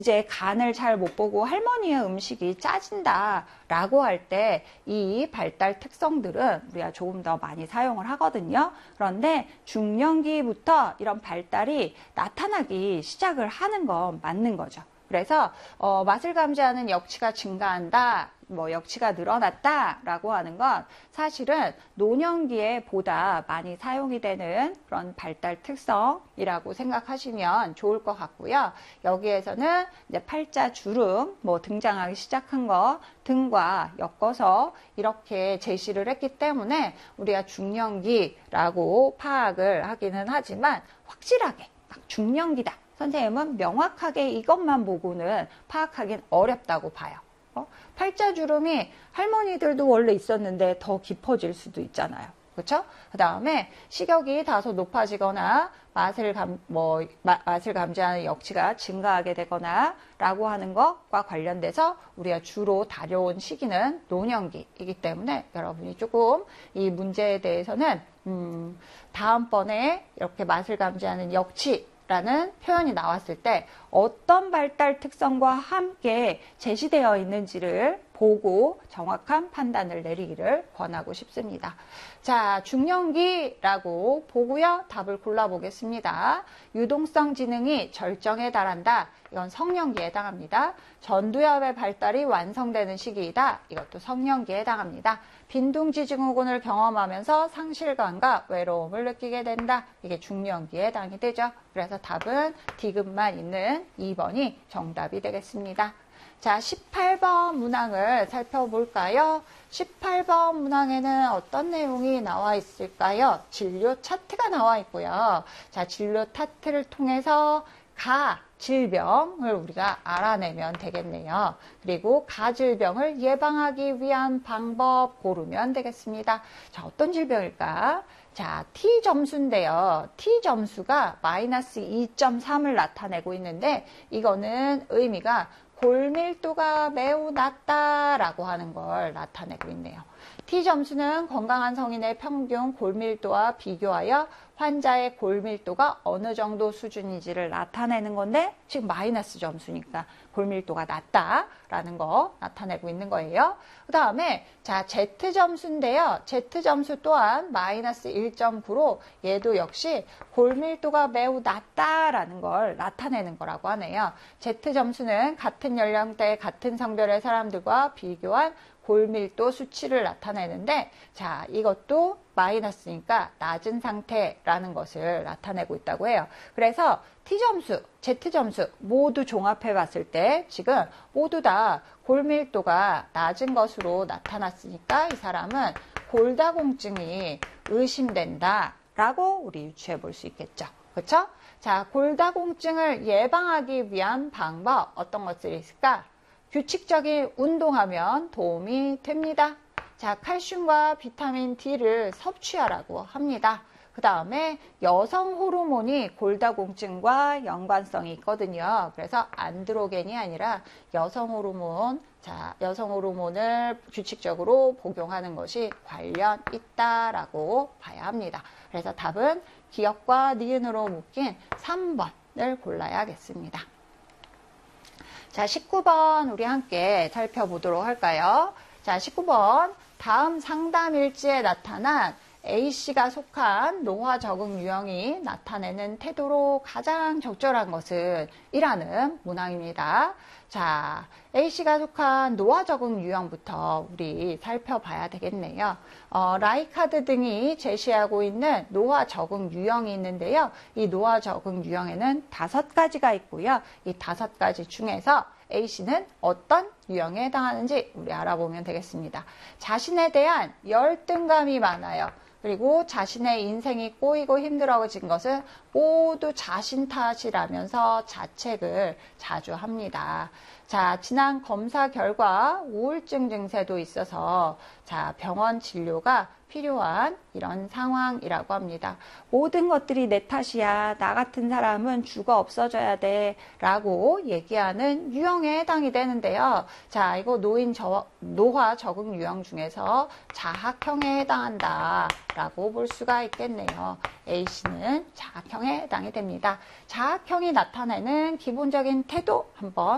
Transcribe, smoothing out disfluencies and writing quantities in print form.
이제 간을 잘 못 보고 할머니의 음식이 짜진다라고 할 때 이 발달 특성들은 우리가 조금 더 많이 사용을 하거든요. 그런데 중년기부터 이런 발달이 나타나기 시작을 하는 건 맞는 거죠. 그래서 맛을 감지하는 역치가 증가한다, 역치가 늘어났다라고 하는 건 사실은 노년기에 보다 많이 사용이 되는 그런 발달 특성이라고 생각하시면 좋을 것 같고요. 여기에서는 이제 팔자 주름 등장하기 시작한 거 등과 엮어서 이렇게 제시를 했기 때문에 우리가 중년기라고 파악을 하기는 하지만 확실하게 중년기다. 선생님은 명확하게 이것만 보고는 파악하기는 어렵다고 봐요. 팔자주름이 할머니들도 원래 있었는데 더 깊어질 수도 있잖아요. 그렇죠? 그 다음에 식욕이 다소 높아지거나 맛을 감지하는 역치가 증가하게 되거나 라고 하는 것과 관련돼서 우리가 주로 다뤄온 시기는 노년기이기 때문에 여러분이 조금 이 문제에 대해서는 다음번에 이렇게 맛을 감지하는 역치 라는 표현이 나왔을 때 어떤 발달 특성과 함께 제시되어 있는지를 보고 정확한 판단을 내리기를 권하고 싶습니다. 자, 중년기라고 보고요. 답을 골라보겠습니다. 유동성 지능이 절정에 달한다. 이건 성년기에 해당합니다. 전두엽의 발달이 완성되는 시기이다. 이것도 성년기에 해당합니다. 빈둥지증후군을 경험하면서 상실감과 외로움을 느끼게 된다. 이게 중년기에 해당이 되죠. 그래서 답은 디귿만 있는 2번이 정답이 되겠습니다. 자, 18번 문항을 살펴볼까요? 18번 문항에는 어떤 내용이 나와 있을까요? 진료 차트가 나와 있고요. 자, 진료 차트를 통해서 질병을 우리가 알아내면 되겠네요. 그리고 질병을 예방하기 위한 방법 고르면 되겠습니다. 자, 어떤 질병일까? 자, T점수인데요. T점수가 마이너스 2.3을 나타내고 있는데 이거는 의미가 골밀도가 매우 낮다라고 하는 걸 나타내고 있네요. T점수는 건강한 성인의 평균 골밀도와 비교하여 환자의 골밀도가 어느 정도 수준인지를 나타내는 건데 지금 마이너스 점수니까 골밀도가 낮다라는 거 나타내고 있는 거예요. 그 다음에 자, Z점수인데요. Z점수 또한 마이너스 1.9로 얘도 역시 골밀도가 매우 낮다라는 걸 나타내는 거라고 하네요. Z점수는 같은 연령대 같은 성별의 사람들과 비교한 골밀도 수치를 나타내는데 자, 이것도 마이너스니까 낮은 상태라는 것을 나타내고 있다고 해요. 그래서 T점수, Z점수 모두 종합해 봤을 때 지금 모두 다 골밀도가 낮은 것으로 나타났으니까 이 사람은 골다공증이 의심된다 라고 우리 유추해 볼 수 있겠죠. 그렇죠? 자, 골다공증을 예방하기 위한 방법 어떤 것들이 있을까? 규칙적인 운동하면 도움이 됩니다. 자, 칼슘과 비타민 D를 섭취하라고 합니다. 그 다음에 여성 호르몬이 골다공증과 연관성이 있거든요. 그래서 안드로겐이 아니라 여성 호르몬, 자, 여성 호르몬을 규칙적으로 복용하는 것이 관련 있다라고 봐야 합니다. 그래서 답은 기역과 니은으로 묶인 3번을 골라야겠습니다. 자, 19번 우리 함께 살펴보도록 할까요? 자, 19번 다음 상담 일지에 나타난 A씨가 속한 노화 적응 유형이 나타내는 태도로 가장 적절한 것은 이라는 문항입니다. 자, A씨가 속한 노화 적응 유형부터 우리 살펴봐야 되겠네요. 라이카드 등이 제시하고 있는 노화 적응 유형이 있는데요. 이 노화 적응 유형에는 5가지가 있고요. 이 5가지 중에서 A씨는 어떤 유형에 해당하는지 우리 알아보면 되겠습니다. 자신에 대한 열등감이 많아요. 그리고 자신의 인생이 꼬이고 힘들어진 것은 모두 자신 탓이라면서 자책을 자주 합니다. 자, 지난 검사 결과 우울증 증세도 있어서 자, 병원 진료가 필요한 이런 상황이라고 합니다. 모든 것들이 내 탓이야. 나 같은 사람은 죽어 없어져야 돼. 라고 얘기하는 유형에 해당이 되는데요. 자, 이거 노화 적응 유형 중에서 자학형에 해당한다. 라고 볼 수가 있겠네요. A씨는 자학형에 해당이 됩니다. 자학형이 나타내는 기본적인 태도 한번